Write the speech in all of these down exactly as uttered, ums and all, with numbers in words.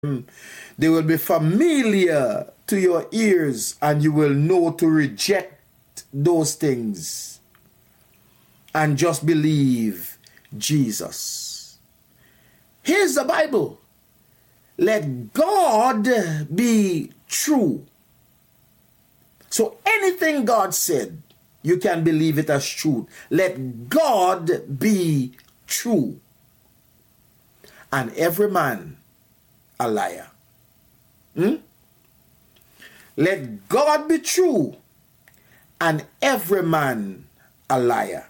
They will be familiar to your ears, and you will know to reject those things and just believe Jesus. Here's the Bible. Let God be true. So anything God said, you can believe it as truth. Let God be true. And every man a liar. Hmm? Let God be true and every man a liar.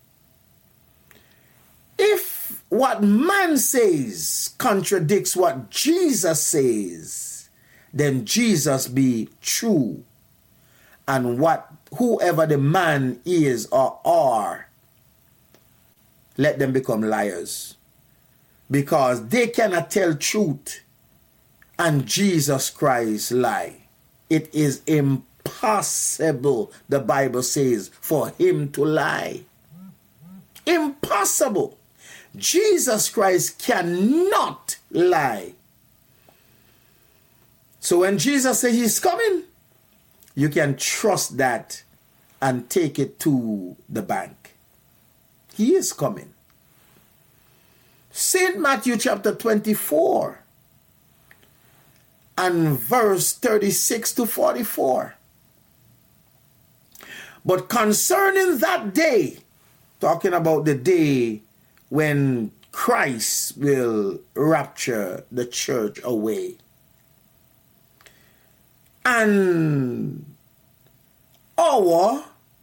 If what man says contradicts what Jesus says, then Jesus be true, and what whoever the man is or are, let them become liars, because they cannot tell truth and Jesus Christ lie. It is impossible, the Bible says, for him to lie. Impossible. Jesus Christ cannot lie. So when Jesus says he's coming, you can trust that and take it to the bank. He is coming. Saint Matthew chapter twenty-four and verse thirty-six to forty-four. But concerning that day, talking about the day when Christ will rapture the church away, and hour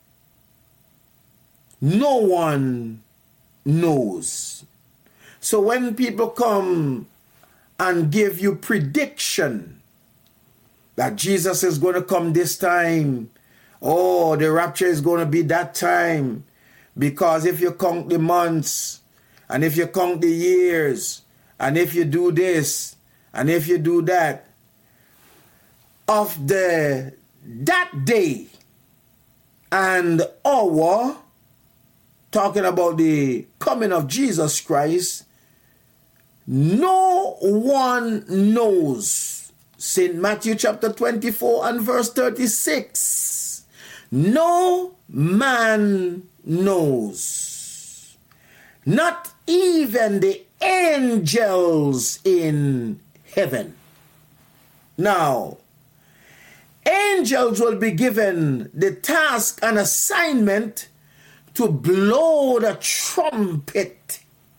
no one knows. So when people come and give you prediction that Jesus is going to come this time, oh, the rapture is going to be that time, because if you count the months, and if you count the years, and if you do this, and if you do that, of the that day and hour, talking about the coming of Jesus Christ, no one knows. Saint Matthew chapter twenty-four and verse thirty-six. No man knows, not even the angels in heaven. Now, angels will be given the task and assignment to blow the trumpet,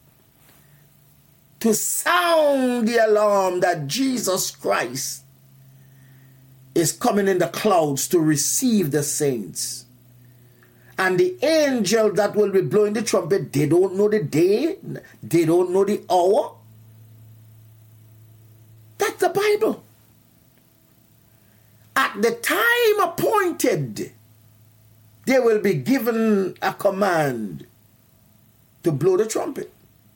to sound the alarm that Jesus Christ is coming in the clouds to receive the saints. And the angel that will be blowing the trumpet, they don't know the day, they don't know the hour. That's the Bible. At the time appointed, they will be given a command to blow the trumpet.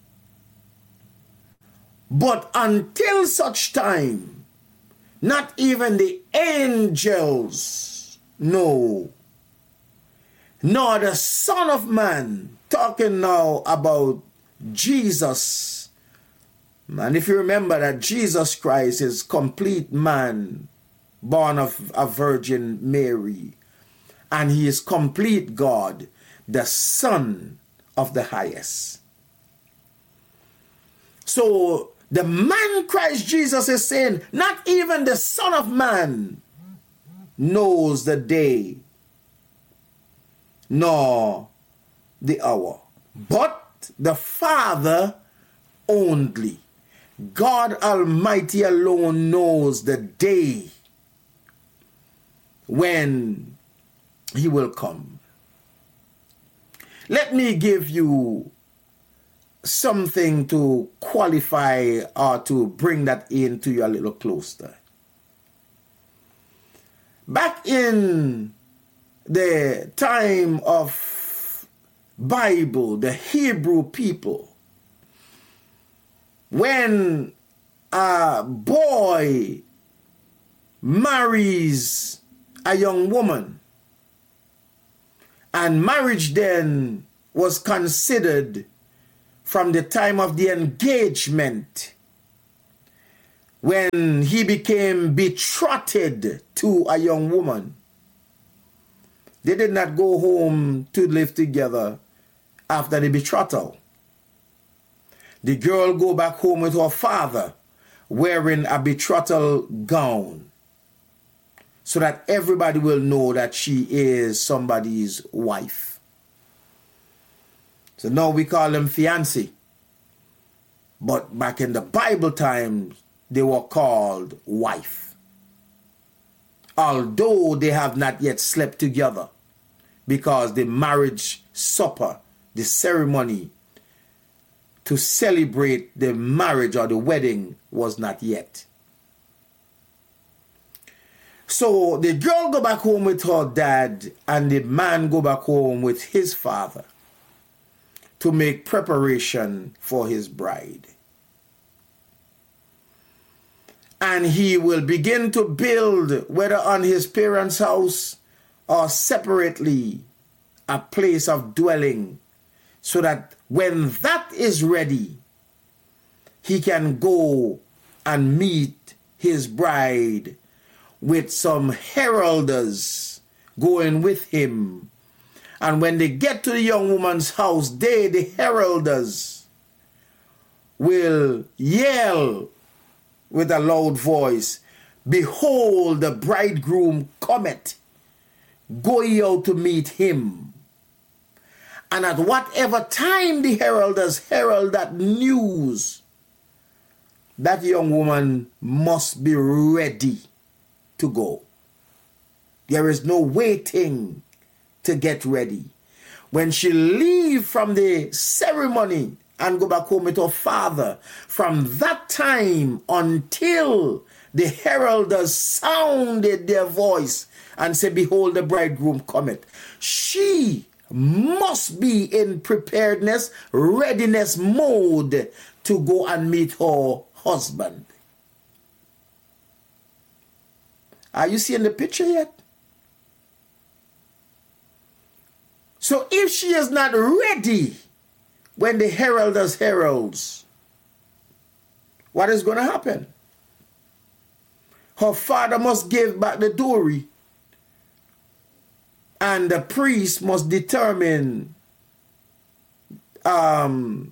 But until such time, not even the angels know, nor the Son of Man, talking now about Jesus. And if you remember that Jesus Christ is complete man, born of a Virgin Mary, and he is complete God, the Son of the highest. So the man Christ Jesus is saying, not even the Son of Man knows the day nor the hour, but the Father only. God Almighty alone knows the day when he will come. Let me give you something to qualify or to bring that into you a little closer. Back in the time of Bible, the Hebrew people, when a boy marries a young woman, and marriage then was considered from the time of the engagement when he became betrothed to a young woman, they did not go home to live together after the betrothal. The girl go back home with her father wearing a betrothal gown so that everybody will know that she is somebody's wife. So now we call them fiancé. But back in the Bible times, they were called wife. Although they have not yet slept together, because the marriage supper, the ceremony to celebrate the marriage or the wedding was not yet. So the girl go back home with her dad and the man go back home with his father to make preparation for his bride. And he will begin to build, whether on his parents' house or separately, a place of dwelling, so that when that is ready, he can go and meet his bride with some heralders going with him. And when they get to the young woman's house, they, the heralders, will yell with a loud voice, "Behold, the bridegroom cometh. Go ye out to meet him." And at whatever time the heralders herald that news, that young woman must be ready to go. There is no waiting to get ready. When she leave from the ceremony and go back home with her father, from that time until the heralders sounded their voice and said, "Behold, the bridegroom cometh," she must be in preparedness, readiness mode to go and meet her husband. Are you seeing the picture yet? So if she is not ready when the heralders heralds, what is going to happen? Her father must give back the dowry, and the priest must determine um,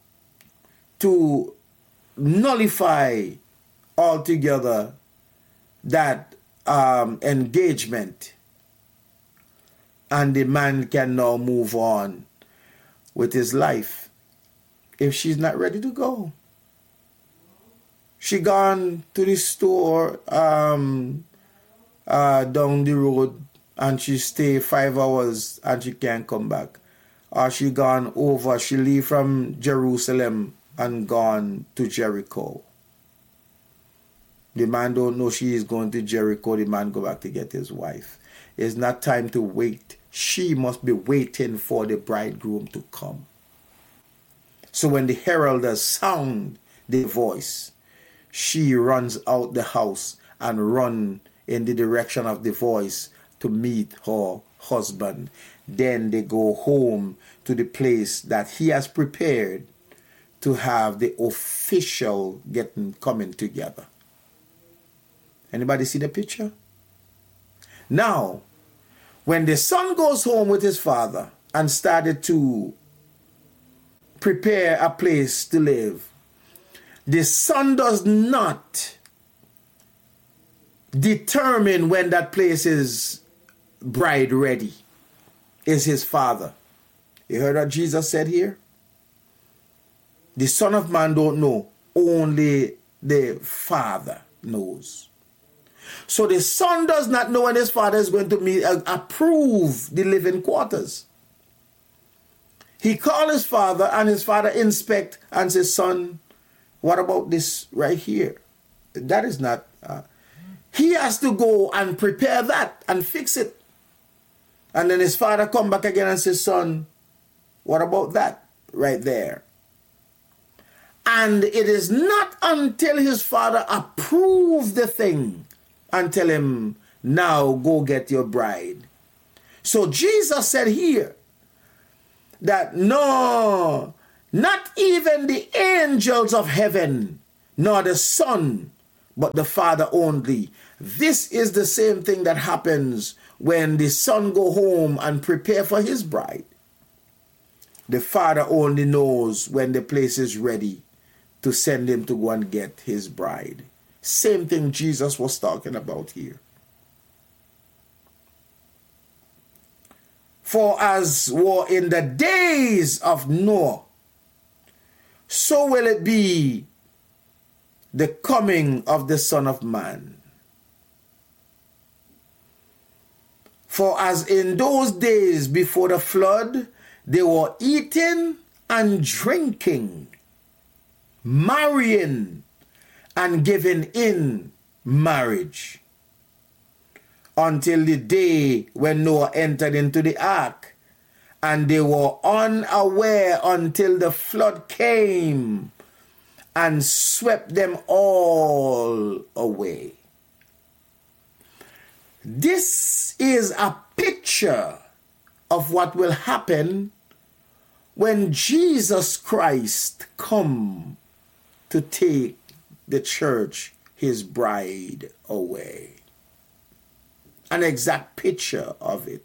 to nullify altogether that um, engagement, and the man can now move on with his life if she's not ready to go. She gone to the store um, uh, down the road, and she stay five hours and she can't come back. Or she gone over, she leave from Jerusalem and gone to Jericho. The man don't know she is going to Jericho. The man go back to get his wife. It's not time to wait. She must be waiting for the bridegroom to come. So when the heralders sound the voice, she runs out the house and run in the direction of the voice to meet her husband. Then they go home to the place that he has prepared to have the official getting coming together. Anybody see the picture? Now, when the son goes home with his father and started to prepare a place to live, the son does not determine when that place is bride ready. Is his father. You heard what Jesus said here? The Son of Man don't know. Only the Father knows. So the son does not know when his father is going to meet, uh, approve the living quarters. He called his father, and his father inspect and says, "Son, what about this right here? That is not..." Uh, he has to go and prepare that and fix it. And then his father come back again and says, "Son, what about that right there?" And it is not until his father approves the thing and tell him, "Now go get your bride." So Jesus said here that no, not even the angels of heaven, nor the Son, but the Father only. This is the same thing that happens when the son go home and prepare for his bride. The Father only knows when the place is ready to send him to go and get his bride. Same thing Jesus was talking about here. For as were in the days of Noah, so will it be the coming of the Son of Man. For as in those days before the flood, they were eating and drinking, marrying and giving in marriage, until the day when Noah entered into the ark, and they were unaware until the flood came and swept them all away. This is a picture of what will happen when Jesus Christ come to take the church, his bride, away. An exact picture of it.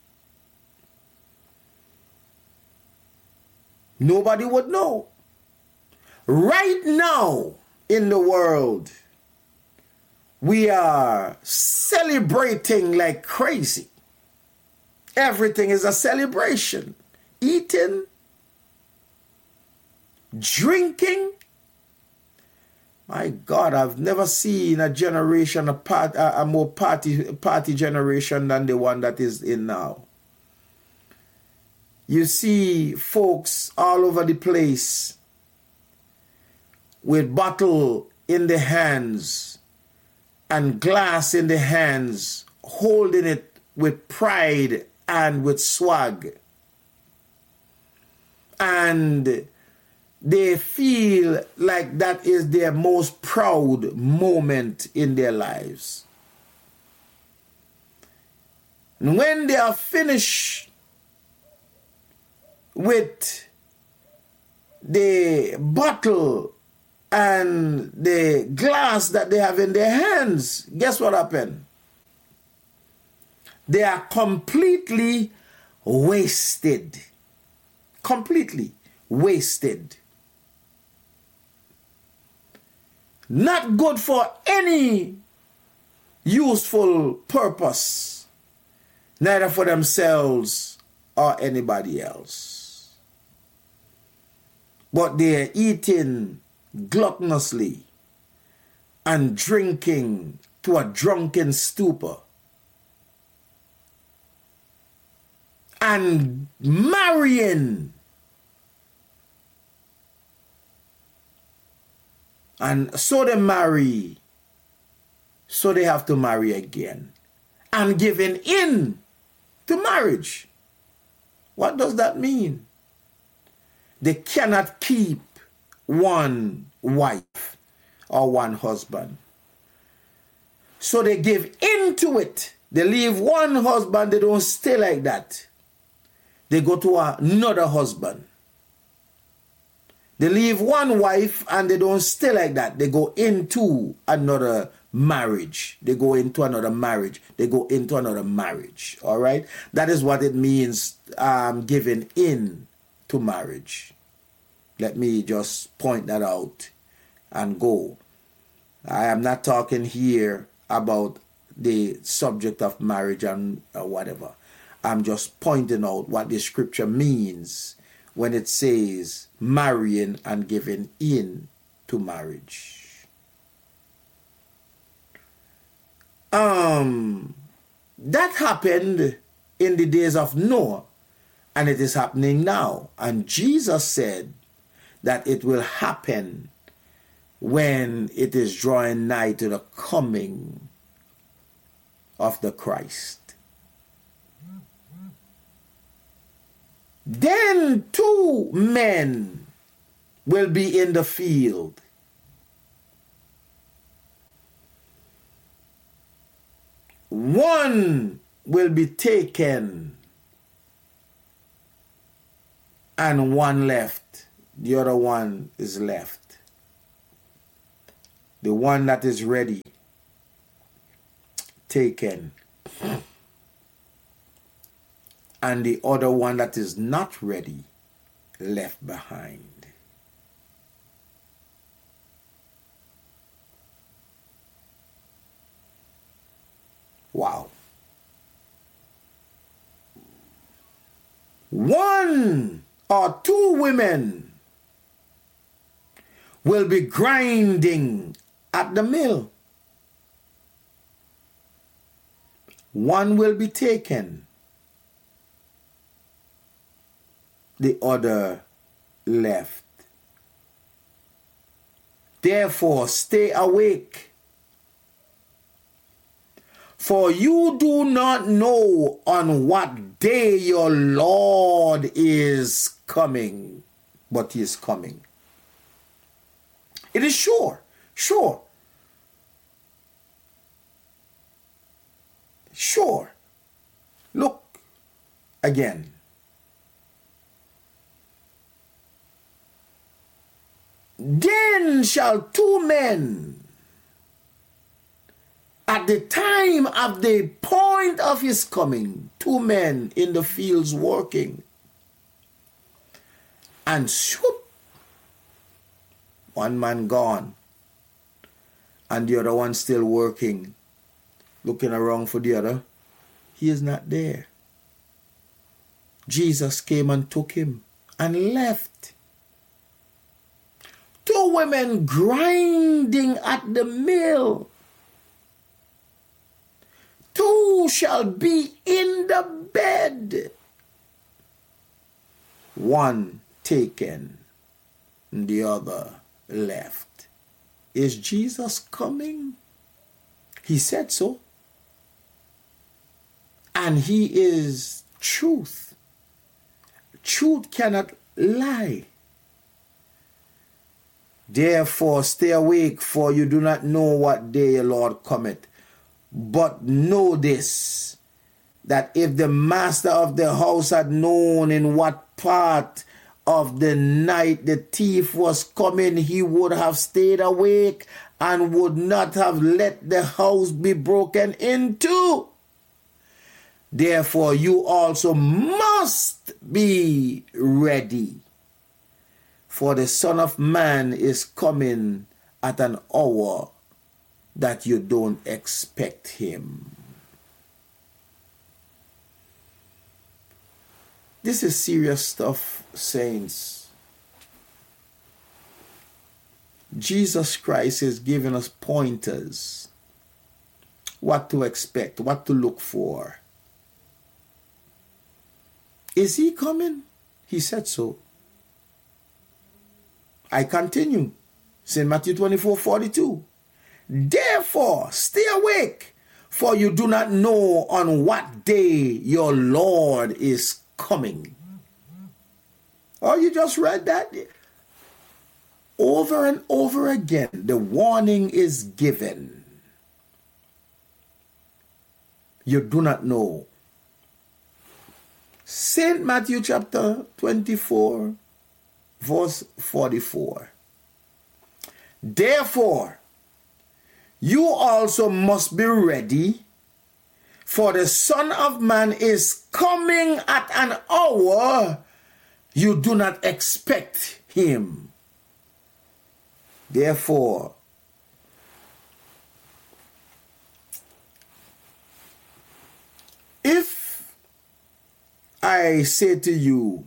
Nobody would know. Right now in the world, we are celebrating like crazy. Everything is a celebration. Eating, drinking. My God, I've never seen a generation, a, part, a, a more party, party generation than the one that is in now. You see folks all over the place with bottle in the hands and glass in the hands, holding it with pride and with swag. And they feel like that is their most proud moment in their lives. And when they are finished with the bottle and the glass that they have in their hands, guess what happened? They are completely wasted. Completely wasted. Not good for any useful purpose, neither for themselves or anybody else. But they are eating gluttonously and drinking to a drunken stupor and marrying. And so they marry, so they have to marry again, and giving in to marriage. What does that mean? They cannot keep one wife or one husband. So they give into it. They leave one husband, they don't stay like that. They go to another husband. They leave one wife and they don't stay like that. They go into another marriage. They go into another marriage. They go into another marriage. All right? That is what it means, um, giving in to marriage. Let me just point that out and go. I am not talking here about the subject of marriage and uh, whatever. I'm just pointing out what the scripture means when it says marrying and giving in to marriage. Um, that happened in the days of Noah, and it is happening now. And Jesus said that it will happen when it is drawing nigh to the coming of the Christ. Then two men will be in the field. One will be taken and one left. The other one is left. The one that is ready, taken. And the other one that is not ready, left behind. Wow. One or two women will be grinding at the mill. One will be taken. The other left. Therefore, stay awake. For you do not know on what day your Lord is coming, but he is coming. It is sure, sure, sure. Look again. Then shall two men at the time of the point of his coming, two men in the fields working, and shoot, one man gone, and the other one still working, looking around for the other. He is not there. Jesus came and took him and left. Two women grinding at the mill. Two shall be in the bed. One taken, and the other left. Is Jesus coming? He said so. And he is truth. Truth cannot lie. Therefore, stay awake, for you do not know what day your Lord cometh. But know this, that if the master of the house had known in what part of the night the thief was coming, he would have stayed awake and would not have let the house be broken into. Therefore, you also must be ready. For the Son of Man is coming at an hour that you don't expect him. This is serious stuff, saints. Jesus Christ is giving us pointers. What to expect, what to look for. Is he coming? He said so. I continue. Saint Matthew twenty-four forty-two. Therefore, stay awake, for you do not know on what day your Lord is coming. Oh, you just read that? Over and over again, the warning is given. You do not know. Saint Matthew chapter twenty-four, verse forty-four. Therefore, you also must be ready, for the Son of Man is coming at an hour you do not expect him. Therefore, if I say to you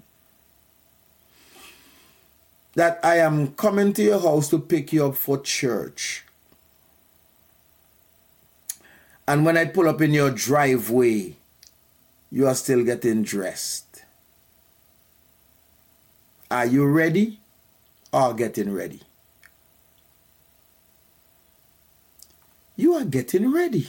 that I am coming to your house to pick you up for church, and when I pull up in your driveway, you are still getting dressed, are you ready or getting ready? You are getting ready.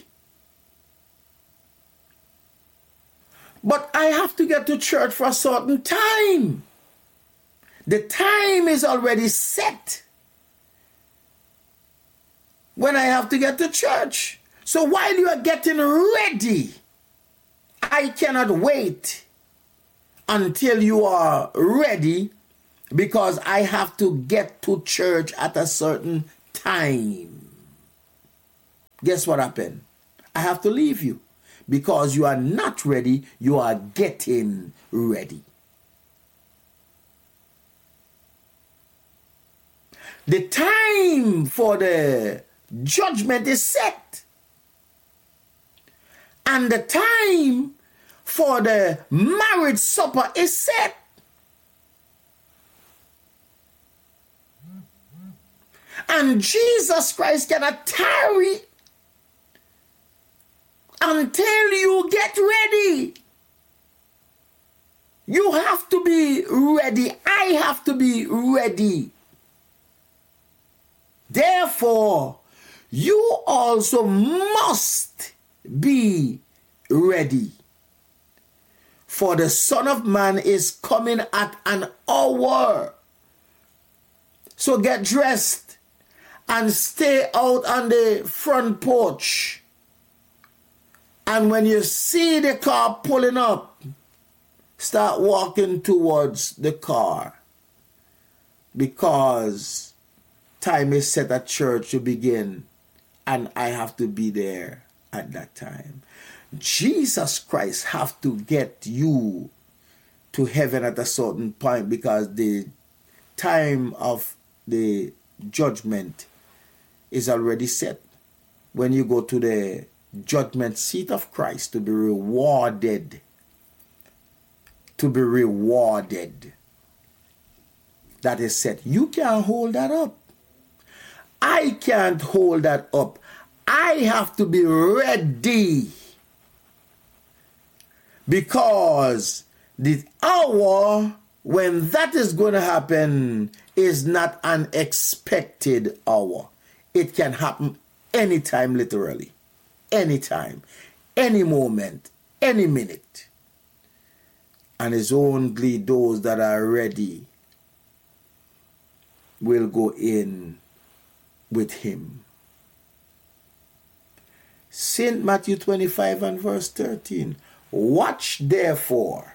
But I have to get to church for a certain time. The time is already set when I have to get to church. So while you are getting ready, I cannot wait until you are ready, because I have to get to church at a certain time. guess what happened? I have to leave you. Because you are not ready, you are getting ready. The time for the judgment is set. And the time for the marriage supper is set. And Jesus Christ cannot tarry until you get ready. You have to be ready. I have to be ready. Therefore, you also must be ready. For the Son of Man is coming at an hour. So get dressed and stay out on the front porch. And when you see the car pulling up, start walking towards the car. Because time is set at church to begin, and I have to be there at that time. Jesus Christ have to get you to heaven at a certain point, because the time of the judgment is already set. When you go to the judgment seat of Christ to be rewarded, to be rewarded, that is set. You can't hold that up. I can't hold that up. I have to be ready, because the hour when that is going to happen is not an expected hour. It can happen anytime, literally. Anytime, any moment, any minute. And it's only those that are ready will go in with him. Saint Matthew twenty-five and verse thirteen. Watch therefore,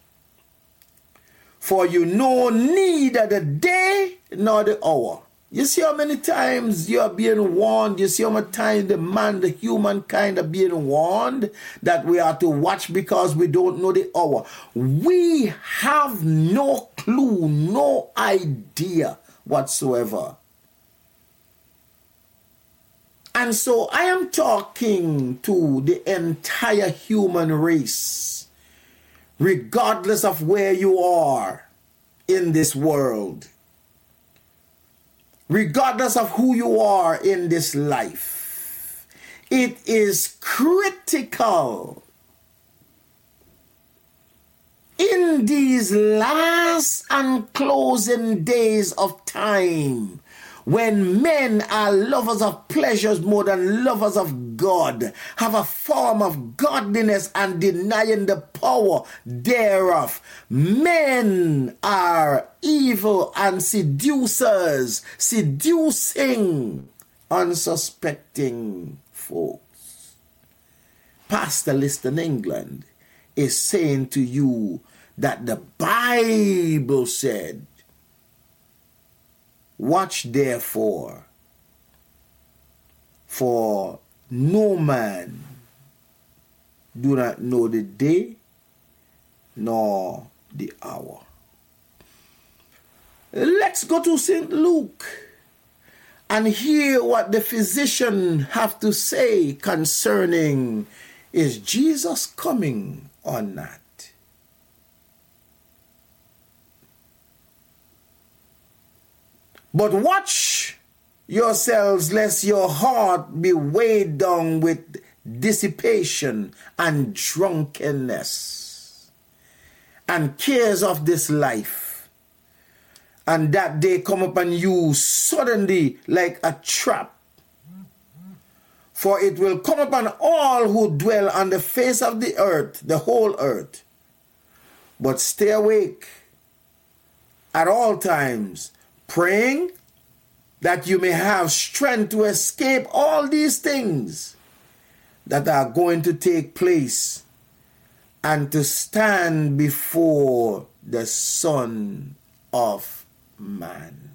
for you know neither the day nor the hour. You see how many times you are being warned? You see how many times the man, the humankind are being warned that we are to watch because we don't know the hour. We have no clue, no idea whatsoever. And so I am talking to the entire human race, regardless of where you are in this world. Regardless of who you are in this life, it is critical in these last and closing days of time, when men are lovers of pleasures more than lovers of God, have a form of godliness and denying the power thereof. Men are evil and seducers, seducing unsuspecting folks. Pastor Liston England is saying to you that the Bible said, watch therefore, for no man do not know the day nor the hour. Let's go to Saint Luke and hear what the physician have to say concerning, is Jesus coming or not? But watch yourselves, lest your heart be weighed down with dissipation and drunkenness and cares of this life, and that they come upon you suddenly like a trap. For it will come upon all who dwell on the face of the earth, the whole earth. But stay awake at all times, praying that you may have strength to escape all these things that are going to take place, and to stand before the Son of Man.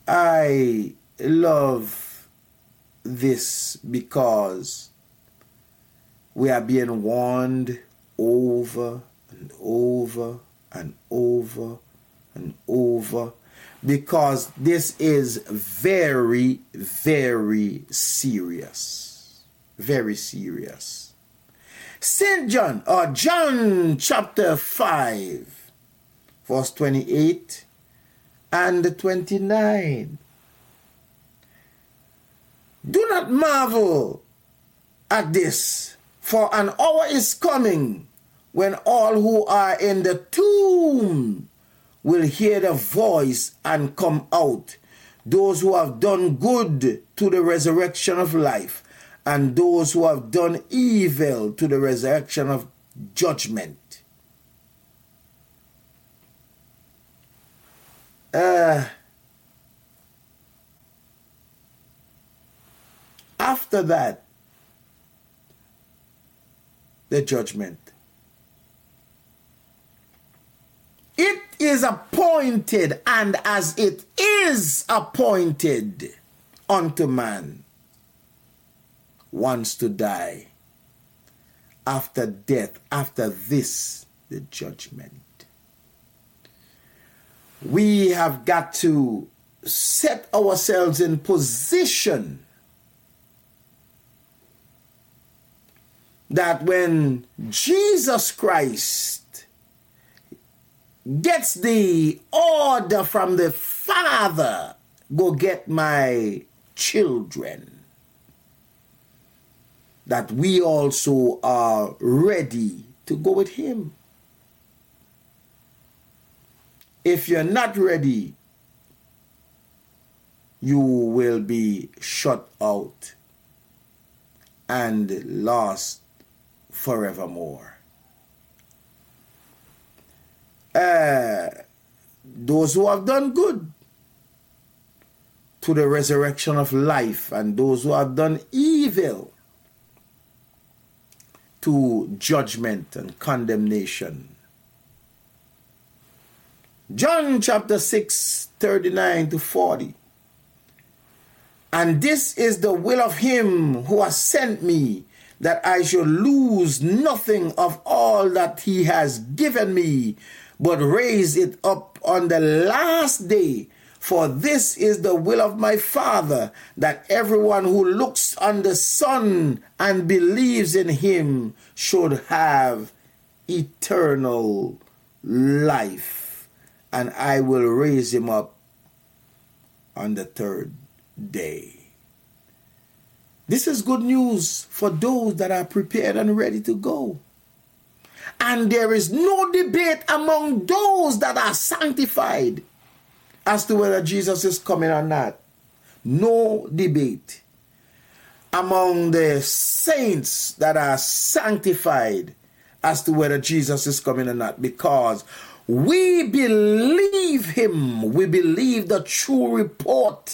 I love this because we are being warned over and over and over and over, because this is very, very serious. Very serious. Saint John, or John chapter five, verse twenty-eight and twenty-nine. Do not marvel at this, for an hour is coming when all who are in the tomb will hear the voice and come out, those who have done good to the resurrection of life, and those who have done evil to the resurrection of judgment. Uh, after that, the judgment. It is appointed, and as it is appointed unto man once to die, after death, after this, the judgment. We have got to set ourselves in position that when Jesus Christ gets the order from the Father, go get my children, that we also are ready to go with him. If you're not ready, you will be shut out and lost forevermore. Uh, those who have done good to the resurrection of life, and those who have done evil to judgment and condemnation. John chapter six, thirty-nine to forty. And this is the will of him who has sent me, that I should lose nothing of all that he has given me, but raise it up on the last day. For this is the will of my Father, that everyone who looks on the Son and believes in him should have eternal life. And I will raise him up on the third day. This is good news for those that are prepared and ready to go. And there is no debate among those that are sanctified as to whether Jesus is coming or not. No debate among the saints that are sanctified as to whether Jesus is coming or not, because we believe him. We believe the true report.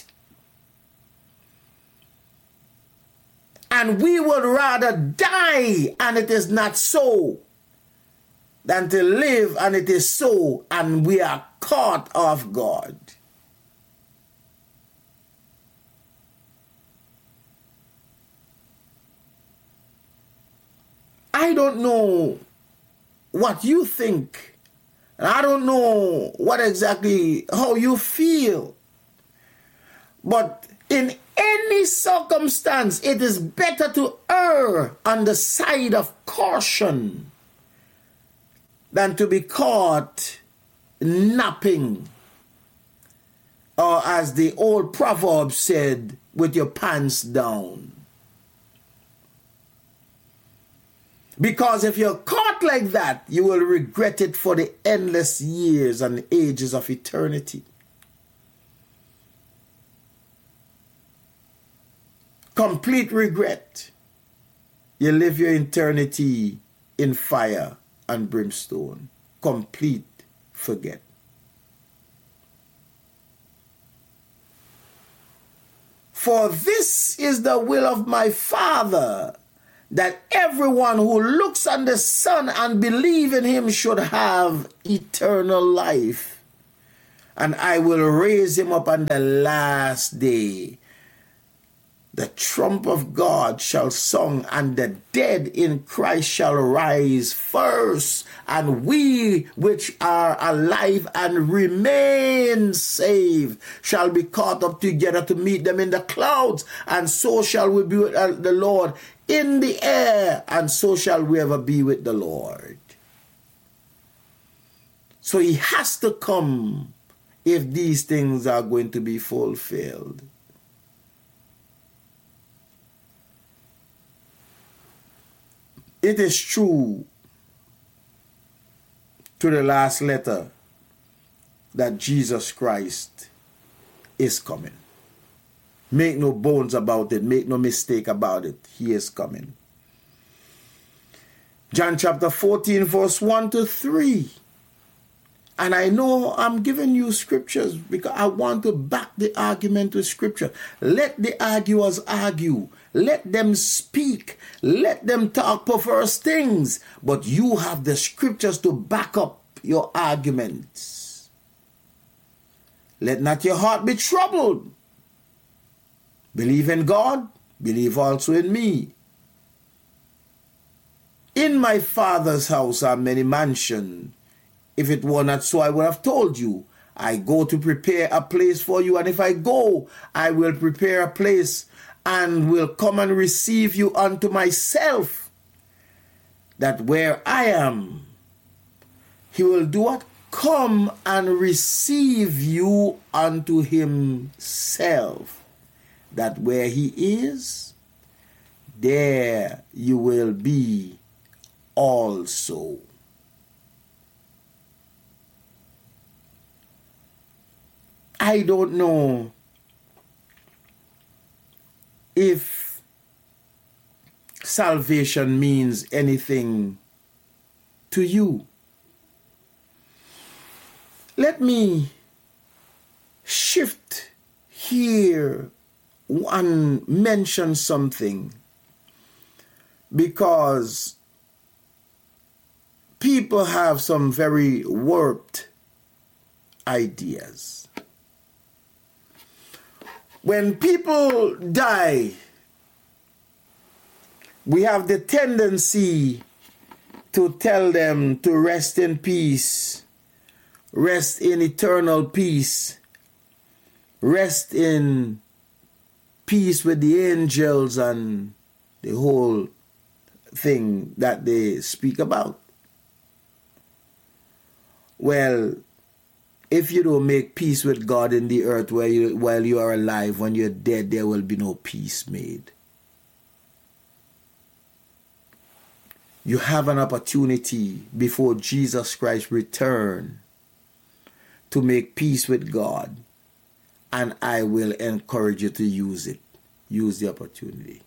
And we would rather die and it is not so, than to live and it is so, and we are caught off guard. I don't know what you think. And I don't know what exactly, how you feel. But in any circumstance, it is better to err on the side of caution than to be caught napping. Or as the old proverb said, with your pants down. Because if you're caught like that, you will regret it for the endless years and ages of eternity. Complete regret. You live your eternity in fire and brimstone. Complete forget. For this is the will of my Father, that everyone who looks on the Son and believes in him should have eternal life. and I will raise him up on the last day. The trump of God shall sound, and the dead in Christ shall rise first, and we which are alive and remain saved shall be caught up together to meet them in the clouds, and so shall we be with the Lord in the air, and so shall we ever be with the Lord. So he has to come if these things are going to be fulfilled. It is true to the last letter that Jesus Christ is coming. Make no bones about it. Make no mistake about it. He is coming. John chapter fourteen, verse one to three. And I know I'm giving you scriptures because I want to back the argument with scripture. Let the arguers argue. Let them speak. Let them talk perverse things. But you have the scriptures to back up your arguments. Let not your heart be troubled. Believe in God. Believe also in me. In my Father's house are many mansions. If it were not so, I would have told you. I go to prepare a place for you. And if I go, I will prepare a place and will come and receive you unto myself, that where I am, he will do what? Come and receive you unto himself, that where he is, there you will be also. I don't know if salvation means anything to you. Let me shift here and mention something, because people have some very warped ideas. When people die, we have the tendency to tell them to rest in peace, rest in eternal peace, rest in peace with the angels and the whole thing that they speak about. Well, if you don't make peace with God in the earth while you, while you are alive, when you're dead, there will be no peace made. You have an opportunity before Jesus Christ returns to make peace with God, and I will encourage you to use it. Use the opportunity.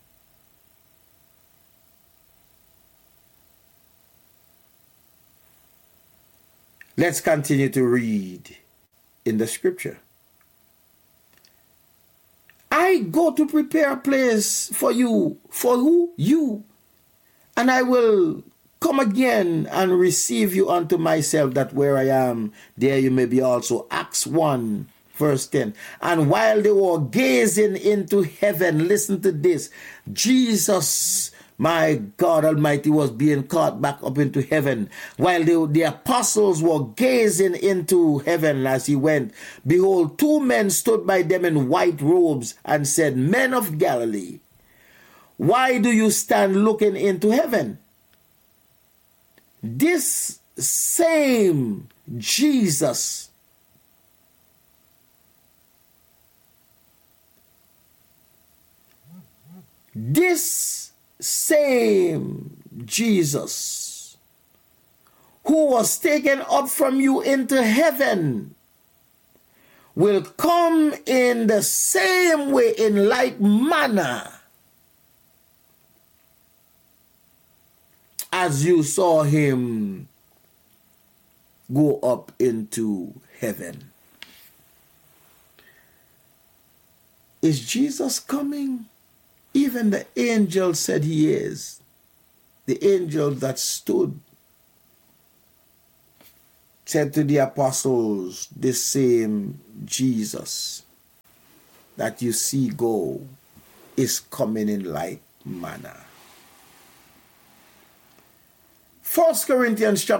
Let's continue to read in the scripture. I go to prepare a place for you. For who? You. And I will come again and receive you unto myself, that where I am, there you may be also. Acts one, verse ten. And while they were gazing into heaven, listen to this, Jesus, my God Almighty, was being caught back up into heaven. While the, the apostles were gazing into heaven as he went, behold, two men stood by them in white robes and said, Men of Galilee, why do you stand looking into heaven? This same Jesus this same Jesus who was taken up from you into heaven will come in the same way, in like manner, as you saw him go up into heaven. Is Jesus coming? Even the angel said he is. The angel that stood said to the apostles, the same Jesus that you see go is coming in like manner. First Corinthians chapter